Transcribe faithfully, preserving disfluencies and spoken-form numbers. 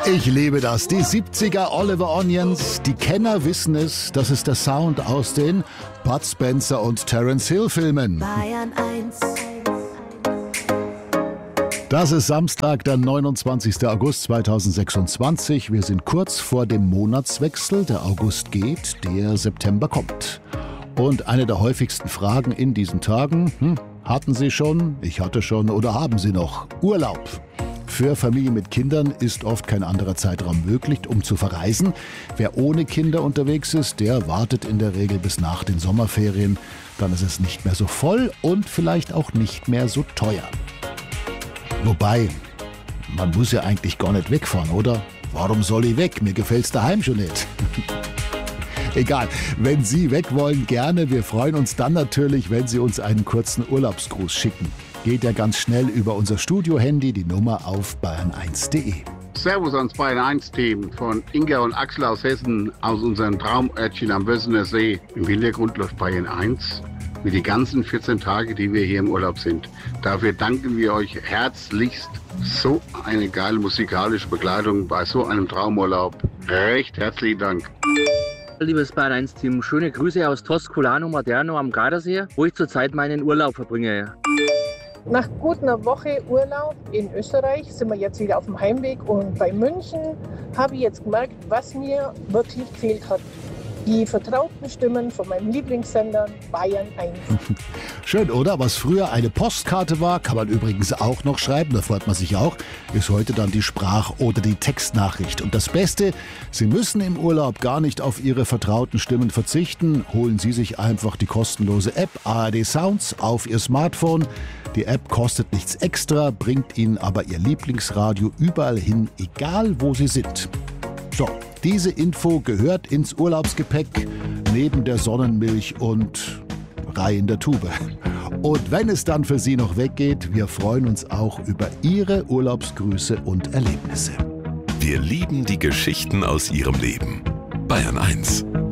Ich liebe das. Die siebziger Oliver Onions. Die Kenner wissen es. Das ist der Sound aus den Bud Spencer und Terence Hill Filmen. Bayern eins. Das ist Samstag, der neunundzwanzigster August zweitausendsechsundzwanzig. Wir sind kurz vor dem Monatswechsel. Der August geht, der September kommt. Und eine der häufigsten Fragen in diesen Tagen, hm, hatten Sie schon, ich hatte schon oder haben Sie noch Urlaub? Für Familien mit Kindern ist oft kein anderer Zeitraum möglich, um zu verreisen. Wer ohne Kinder unterwegs ist, der wartet in der Regel bis nach den Sommerferien. Dann ist es nicht mehr so voll und vielleicht auch nicht mehr so teuer. Wobei, man muss ja eigentlich gar nicht wegfahren, oder? Warum soll ich weg? Mir gefällt's daheim schon nicht. Egal, wenn Sie weg wollen, gerne. Wir freuen uns dann natürlich, wenn Sie uns einen kurzen Urlaubsgruß schicken. Geht ja ganz schnell über unser Studio-Handy, die Nummer auf bayern eins punkt de. Servus ans Bayern eins Team von Inga und Axel aus Hessen, aus unserem Traumörtchen am Wössener See. Im Hintergrund läuft Bayern eins mit den ganzen vierzehn Tage, die wir hier im Urlaub sind. Dafür danken wir euch herzlichst. So eine geile musikalische Begleitung bei so einem Traumurlaub. Recht herzlichen Dank. Liebes Bayern eins Team, schöne Grüße aus Toscolano Maderno am Gardasee, wo ich zurzeit meinen Urlaub verbringe. Nach gut einer Woche Urlaub in Österreich sind wir jetzt wieder auf dem Heimweg und bei München habe ich jetzt gemerkt, was mir wirklich gefehlt hat. Die vertrauten Stimmen von meinem Lieblingssender Bayern eins. Schön, oder? Was früher eine Postkarte war, kann man übrigens auch noch schreiben, da freut man sich auch, ist heute dann die Sprach- oder die Textnachricht. Und das Beste, Sie müssen im Urlaub gar nicht auf Ihre vertrauten Stimmen verzichten. Holen Sie sich einfach die kostenlose App A R D Sounds auf Ihr Smartphone. Die App kostet nichts extra, bringt Ihnen aber Ihr Lieblingsradio überall hin, egal wo Sie sind. So, diese Info gehört ins Urlaubsgepäck, neben der Sonnenmilch und Reihen der Tube. Und wenn es dann für Sie noch weggeht, wir freuen uns auch über Ihre Urlaubsgrüße und Erlebnisse. Wir lieben die Geschichten aus Ihrem Leben. Bayern eins.